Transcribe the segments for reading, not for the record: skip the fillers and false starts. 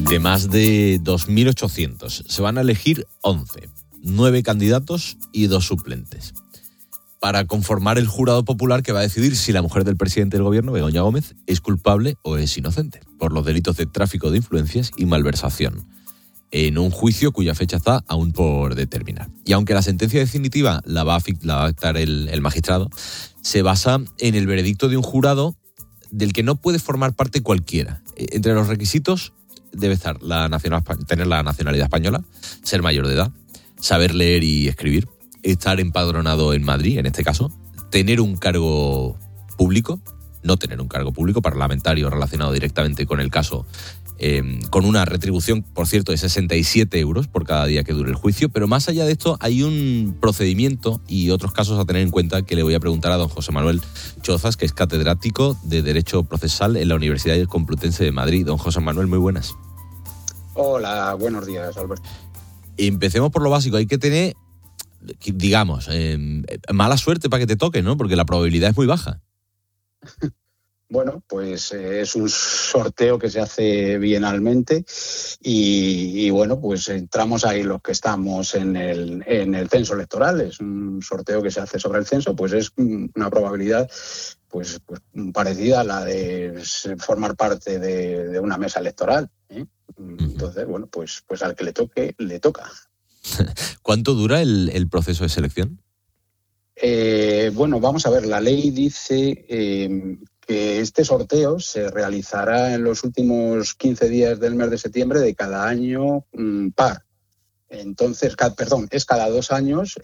de más de 2.800. Se van a elegir 11, 9 candidatos y 2 suplentes, para conformar el jurado popular que va a decidir si la mujer del presidente del gobierno, Begoña Gómez, es culpable o es inocente por los delitos de tráfico de influencias y malversación, en un juicio cuya fecha está aún por determinar. Y aunque la sentencia definitiva la va a dictar el magistrado, se basa en el veredicto de un jurado del que no puede formar parte cualquiera. Entre los requisitos debe estar tener la nacionalidad española, ser mayor de edad, saber leer y escribir, estar empadronado en Madrid, en este caso, tener un cargo público, no tener un cargo público parlamentario relacionado directamente con el caso, con una retribución, por cierto, de 67 euros por cada día que dure el juicio. Pero más allá de esto, hay un procedimiento y otros casos a tener en cuenta que le voy a preguntar a don José Manuel Chozas, que es catedrático de Derecho Procesal en la Universidad Complutense de Madrid. Don José Manuel, muy buenas. Hola, buenos días, Alberto. Empecemos por lo básico. Hay que tener, digamos, mala suerte para que te toque, ¿no? Porque la probabilidad es muy baja. Bueno, pues es un sorteo que se hace bienalmente y bueno, pues entramos ahí los que estamos en el censo electoral. Es un sorteo que se hace sobre el censo, pues es una probabilidad pues parecida a la de formar parte de una mesa electoral, ¿eh? Entonces, bueno, pues al que le toque, le toca. ¿Cuánto dura el proceso de selección? Bueno, vamos a ver, la ley dice que este sorteo se realizará en los últimos 15 días del mes de septiembre de cada año par. Entonces, es cada 2 años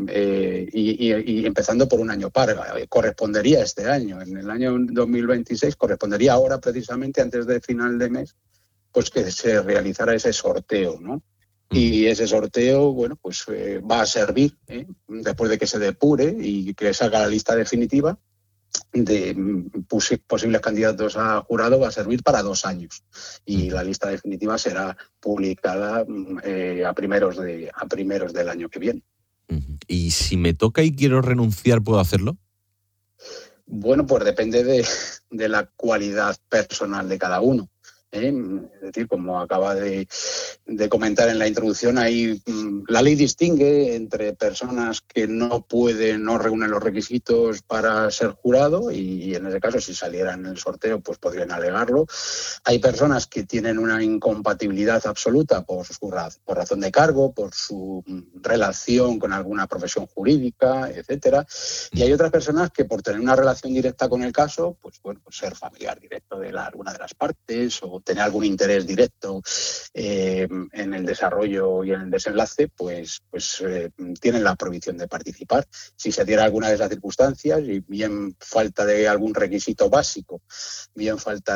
y empezando por un año par. Correspondería este año, en el año 2026, correspondería ahora precisamente antes de final de mes, pues que se realizara ese sorteo, ¿no? Y ese sorteo, bueno, pues va a servir, después de que se depure y que salga la lista definitiva de posibles candidatos a jurado, va a servir para 2 años. Y la lista definitiva será publicada a primeros del año que viene. ¿Y si me toca y quiero renunciar, puedo hacerlo? Bueno, pues depende de la cualidad personal de cada uno. Es decir, como acaba de comentar en la introducción, la ley distingue entre personas que no reúnen los requisitos para ser jurado y en ese caso, si saliera en el sorteo, pues podrían alegarlo. Hay personas que tienen una incompatibilidad absoluta por razón de cargo, por su relación con alguna profesión jurídica, etcétera. Y hay otras personas que por tener una relación directa con el caso, pues bueno, pues ser familiar directo de alguna de las partes o tener algún interés directo en el desarrollo y en el desenlace, pues tienen la prohibición de participar. Si se diera alguna de esas circunstancias, y bien falta de algún requisito básico, bien falta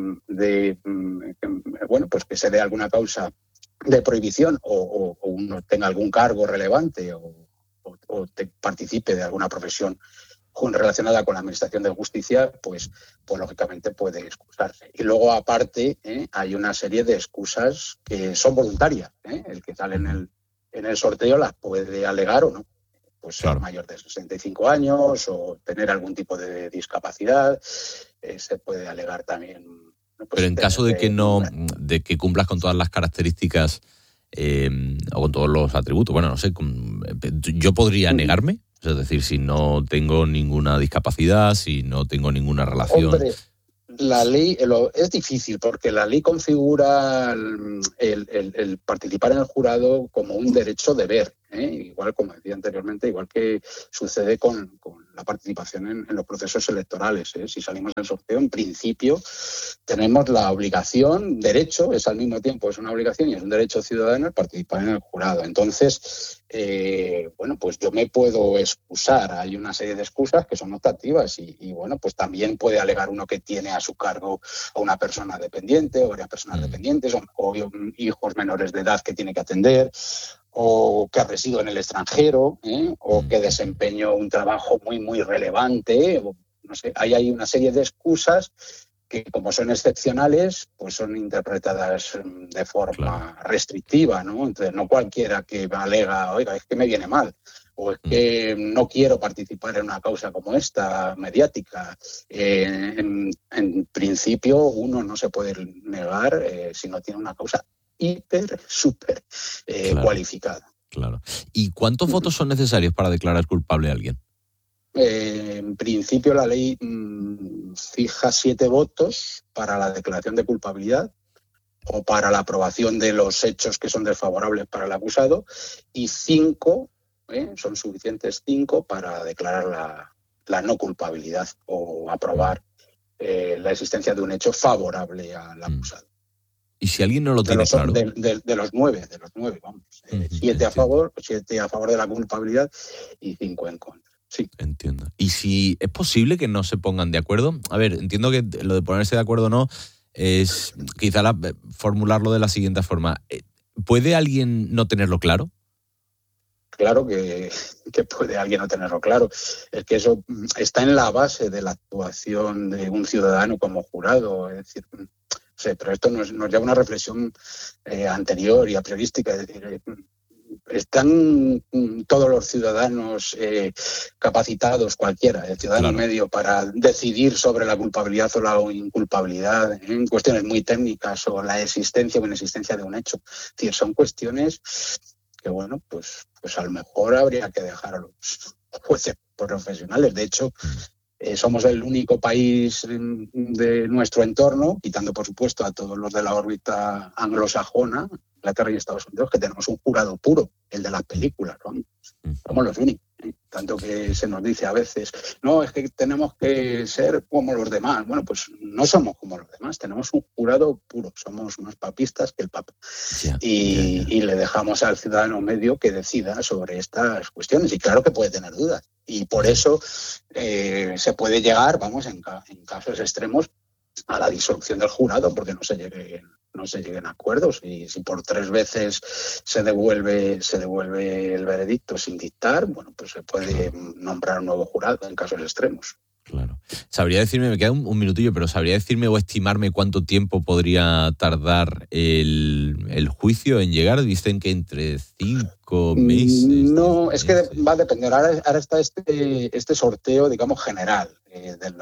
bueno, pues que se dé alguna causa de prohibición o uno tenga algún cargo relevante o participe de alguna profesión relacionada con la administración de justicia, pues lógicamente puede excusarse. Y luego, aparte, hay una serie de excusas que son voluntarias. El que sale en el sorteo las puede alegar o no. Pues ser mayor de 65 años o tener algún tipo de discapacidad, se puede alegar también. Pues, pero en caso de que cumplas con todas las características o con todos los atributos, bueno, no sé, ¿yo podría negarme? Es decir, si no tengo ninguna discapacidad, si no tengo ninguna relación. Hombre, la ley es difícil porque la ley configura el participar en el jurado como un derecho-deber, igual, como decía anteriormente, igual que sucede con la participación en los procesos electorales. Si salimos del sorteo, en principio tenemos la obligación, derecho, es al mismo tiempo, es una obligación y es un derecho ciudadano el participar en el jurado. Entonces, bueno, pues yo me puedo excusar. Hay una serie de excusas que son optativas y bueno, pues también puede alegar uno que tiene a su cargo a una persona dependiente o varias personas dependientes o hijos menores de edad que tiene que atender, o que resido en el extranjero, o que desempeño un trabajo muy, muy relevante. No sé, hay una serie de excusas que, como son excepcionales, pues son interpretadas de forma restrictiva, ¿no? Entonces, no cualquiera que alega, oiga, es que me viene mal, o es que no quiero participar en una causa como esta, mediática. En principio, uno no se puede negar si no tiene una causa súper cualificada. Claro. ¿Y cuántos votos son necesarios para declarar culpable a alguien? En principio, la ley fija 7 votos para la declaración de culpabilidad o para la aprobación de los hechos que son desfavorables para el acusado, y 5, son suficientes 5 para declarar la no culpabilidad o aprobar la existencia de un hecho favorable al acusado. ¿Y si alguien no lo tiene claro? De los 9, vamos. 7 a favor, 7 a favor de la culpabilidad y 5 en contra. Sí. Entiendo. ¿Y si es posible que no se pongan de acuerdo? A ver, entiendo que lo de ponerse de acuerdo no es quizá formularlo de la siguiente forma. ¿Puede alguien no tenerlo claro? Claro que puede alguien no tenerlo claro. Es que eso está en la base de la actuación de un ciudadano como jurado. Es decir, pero esto nos lleva a una reflexión anterior y a priorística. Es decir, ¿están todos los ciudadanos capacitados, cualquiera, el ciudadano medio, para decidir sobre la culpabilidad o la inculpabilidad en cuestiones muy técnicas o la existencia o inexistencia de un hecho? Es decir, son cuestiones que, bueno, pues a lo mejor habría que dejar a los jueces profesionales. De hecho, somos el único país de nuestro entorno, quitando por supuesto a todos los de la órbita anglosajona, Inglaterra y Estados Unidos, que tenemos un jurado puro, el de las películas, ¿no? Somos los únicos. Tanto que se nos dice a veces, no, es que tenemos que ser como los demás. Bueno, pues no somos como los demás, tenemos un jurado puro, somos más papistas que el Papa. Y le dejamos al ciudadano medio que decida sobre estas cuestiones. Y claro que puede tener dudas. Y por eso se puede llegar, vamos, en casos extremos, a la disolución del jurado, porque no se lleguen a acuerdos, y si por 3 veces se devuelve el veredicto sin dictar, bueno, pues se puede nombrar un nuevo jurado en casos extremos. Claro. ¿Sabría decirme, me queda un minutillo, pero sabría decirme o estimarme cuánto tiempo podría tardar el juicio en llegar? Dicen que entre 5 meses. No, es que va a depender. Ahora está este sorteo, digamos, general de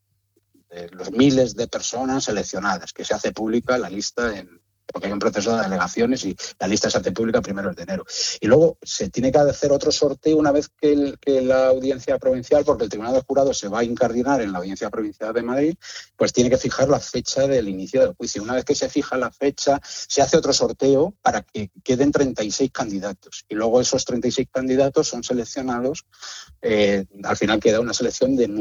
los miles de personas seleccionadas, que se hace pública la lista porque hay un proceso de delegaciones y la lista se hace pública 1 de enero. Y luego se tiene que hacer otro sorteo una vez que la audiencia provincial, porque el Tribunal de Jurados se va a incardinar en la audiencia provincial de Madrid, pues tiene que fijar la fecha del inicio del juicio. Una vez que se fija la fecha, se hace otro sorteo para que queden 36 candidatos. Y luego esos 36 candidatos son seleccionados. Al final queda una selección de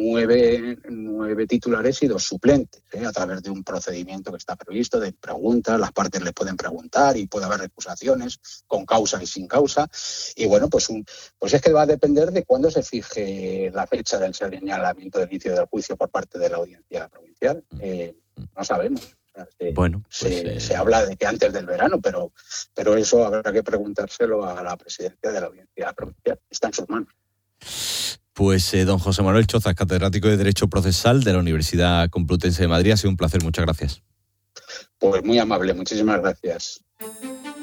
9 titulares y 2 suplentes, a través de un procedimiento que está previsto de preguntas. Las partes le pueden preguntar y puede haber recusaciones con causa y sin causa. Y bueno, pues es que va a depender de cuándo se fije la fecha del señalamiento del inicio del juicio por parte de la audiencia provincial. No sabemos. Bueno, se habla de que antes del verano, pero eso habrá que preguntárselo a la presidencia de la audiencia provincial. Está en sus manos. Pues don José Manuel Chozas, catedrático de Derecho Procesal de la Universidad Complutense de Madrid, ha sido un placer, muchas gracias. Pues muy amable, muchísimas gracias.